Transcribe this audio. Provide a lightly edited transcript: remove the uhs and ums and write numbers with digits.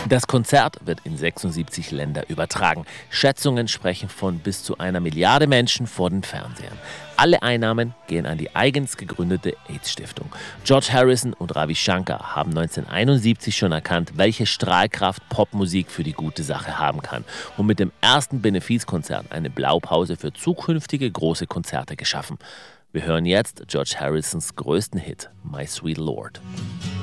Das Konzert wird in 76 Länder übertragen. Schätzungen sprechen von bis zu 1 Milliarde Menschen vor den Fernsehern. Alle Einnahmen gehen an die eigens gegründete AIDS-Stiftung. George Harrison und Ravi Shankar haben 1971 schon erkannt, welche Strahlkraft Popmusik für die gute Sache haben kann und mit dem ersten Benefizkonzert eine Blaupause für zukünftige große Konzerte geschaffen. Wir hören jetzt George Harrisons größten Hit, My Sweet Lord.